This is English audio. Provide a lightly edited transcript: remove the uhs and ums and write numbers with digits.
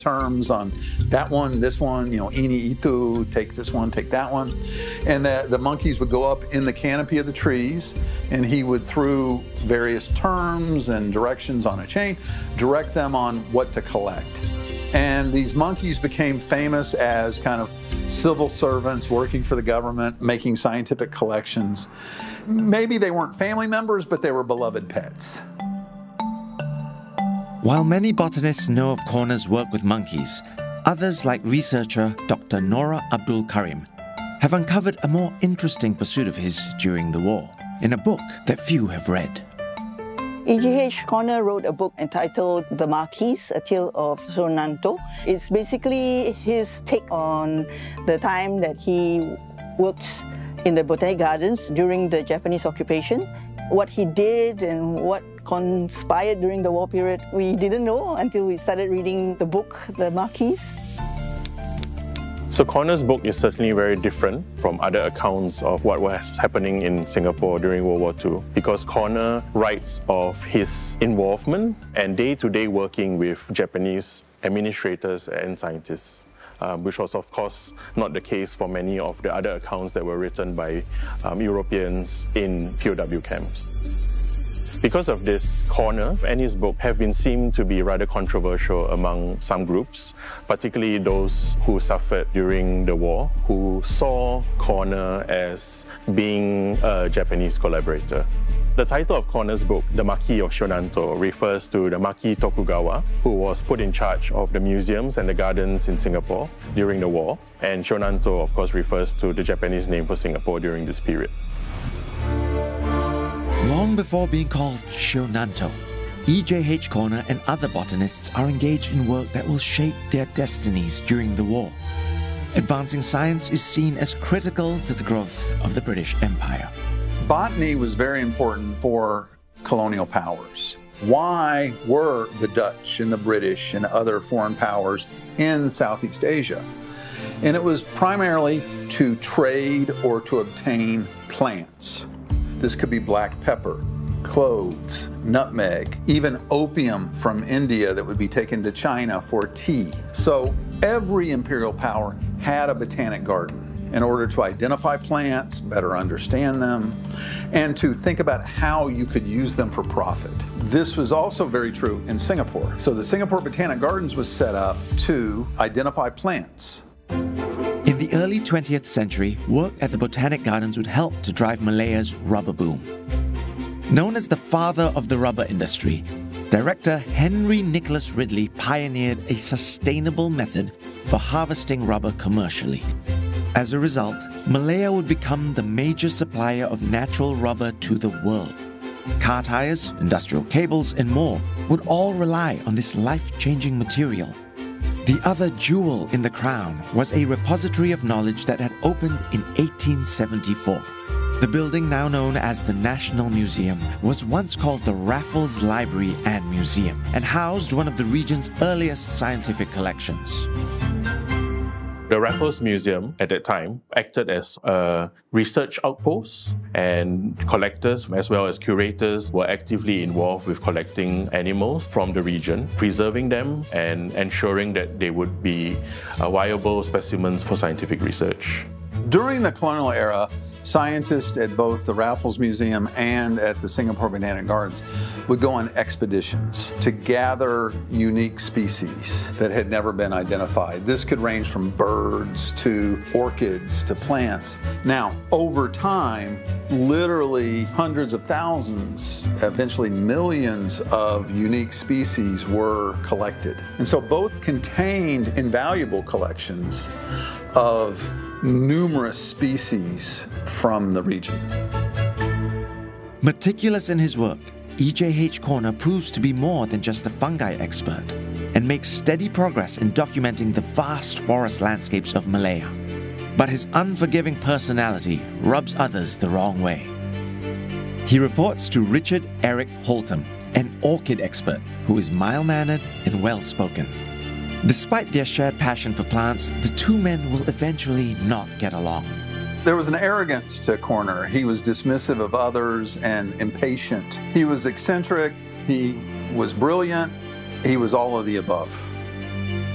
terms on that one, this one, ini itu, take this one, take that one. And the monkeys would go up in the canopy of the trees, and he would, through various terms and directions on a chain, direct them on what to collect. And these monkeys became famous as kind of civil servants working for the government, making scientific collections. Maybe they weren't family members, but they were beloved pets. While many botanists know of Corner's work with monkeys, others like researcher Dr. Nora Abdul Karim have uncovered a more interesting pursuit of his during the war in a book that few have read. E.G.H. Corner wrote a book entitled The Marquis, A Tale of Shonanto. It's basically his take on the time that he worked in the Botanic Gardens during the Japanese occupation. What he did and what conspired during the war period, we didn't know until we started reading the book, The Marquis. So Corner's book is certainly very different from other accounts of what was happening in Singapore during World War II, because Corner writes of his involvement and day-to-day working with Japanese administrators and scientists, which was of course not the case for many of the other accounts that were written by Europeans in POW camps. Because of this, Corner and his book have been seen to be rather controversial among some groups, particularly those who suffered during the war, who saw Corner as being a Japanese collaborator. The title of Corner's book, The Marquis of Shonanto, refers to the Marquis Tokugawa, who was put in charge of the museums and the gardens in Singapore during the war. And Shonanto, of course, refers to the Japanese name for Singapore during this period. Long before being called Shonanto, E.J.H. Corner and other botanists are engaged in work that will shape their destinies during the war. Advancing science is seen as critical to the growth of the British Empire. Botany was very important for colonial powers. Why were the Dutch and the British and other foreign powers in Southeast Asia? And it was primarily to trade or to obtain plants. This could be black pepper, cloves, nutmeg, even opium from India that would be taken to China for tea. So every imperial power had a botanic garden in order to identify plants, better understand them, and to think about how you could use them for profit. This was also very true in Singapore. So the Singapore Botanic Gardens was set up to identify plants. In the early 20th century, work at the Botanic Gardens would help to drive Malaya's rubber boom. Known as the father of the rubber industry, director Henry Nicholas Ridley pioneered a sustainable method for harvesting rubber commercially. As a result, Malaya would become the major supplier of natural rubber to the world. Car tires, industrial cables, and more would all rely on this life-changing material. The other jewel in the crown was a repository of knowledge that had opened in 1874. The building, now known as the National Museum, was once called the Raffles Library and Museum and housed one of the region's earliest scientific collections. The Raffles Museum at that time acted as a research outpost, and collectors as well as curators were actively involved with collecting animals from the region, preserving them and ensuring that they would be viable specimens for scientific research. During the colonial era, scientists at both the Raffles Museum and at the Singapore Botanic Gardens would go on expeditions to gather unique species that had never been identified. This could range from birds to orchids to plants. Now, over time, literally hundreds of thousands, eventually millions of unique species were collected. And so both contained invaluable collections of numerous species from the region. Meticulous in his work, E.J.H. Corner proves to be more than just a fungi expert and makes steady progress in documenting the vast forest landscapes of Malaya. But his unforgiving personality rubs others the wrong way. He reports to Richard Eric Holtham, an orchid expert who is mild-mannered and well-spoken. Despite their shared passion for plants, the two men will eventually not get along. There was an arrogance to Corner. He was dismissive of others and impatient. He was eccentric, he was brilliant, he was all of the above.